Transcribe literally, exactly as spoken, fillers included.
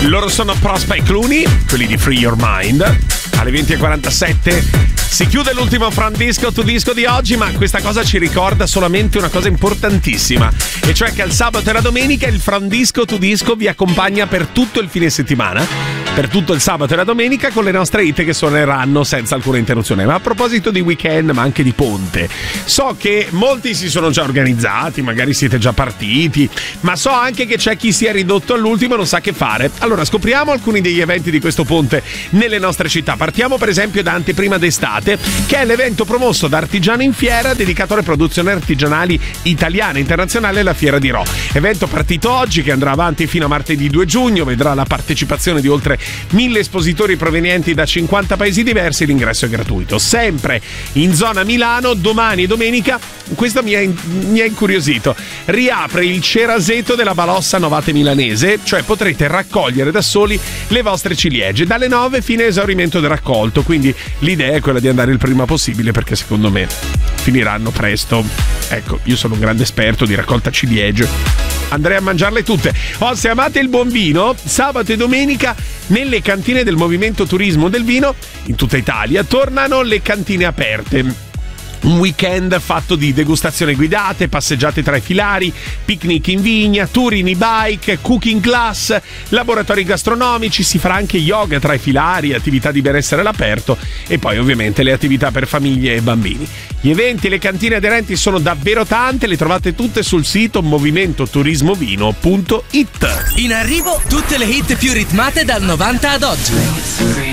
Loro sono Prospect Clooney, quelli di Free Your Mind. Alle venti e quarantasette si chiude l'ultimo Front Disco to Disco di oggi, ma questa cosa ci ricorda solamente una cosa importantissima, e cioè che il sabato e la domenica il Front Disco to Disco vi accompagna per tutto il fine settimana, per tutto il sabato e la domenica, con le nostre hit che suoneranno senza alcuna interruzione. Ma a proposito di weekend, ma anche di ponte, so che molti si sono già organizzati, magari siete già partiti, ma so anche che c'è chi si è ridotto all'ultimo e non sa che fare. Allora scopriamo alcuni degli eventi di questo ponte nelle nostre città. Partiamo per esempio da Anteprima d'Estate, che è l'evento promosso da Artigiano in Fiera dedicato alle produzioni artigianali italiane e internazionali alla Fiera di Rho. Evento partito oggi che andrà avanti fino a martedì due giugno, vedrà la partecipazione di oltre mille espositori provenienti da cinquanta paesi diversi. L'ingresso è gratuito. Sempre in zona Milano, domani e domenica, questo mi ha, mi ha incuriosito, riapre il Ceraseto della Balossa Novate Milanese, cioè potrete raccogliere da soli le vostre ciliegie dalle nove fino a esaurimento del raccolto, quindi l'idea è quella di andare il prima possibile, perché secondo me finiranno presto. Ecco, io sono un grande esperto di raccolta ciliegie, andrei a mangiarle tutte. Oh, se amate il buon vino, sabato e domenica nelle cantine del Movimento Turismo del Vino in tutta Italia tornano le cantine aperte. Un weekend fatto di degustazioni guidate, passeggiate tra i filari, picnic in vigna, tour in e-bike, cooking class, laboratori gastronomici, si farà anche yoga tra i filari, attività di benessere all'aperto e poi ovviamente le attività per famiglie e bambini. Gli eventi e le cantine aderenti sono davvero tante, le trovate tutte sul sito movimento turismo vino punto it. In arrivo tutte le hit più ritmate dal novanta ad oggi.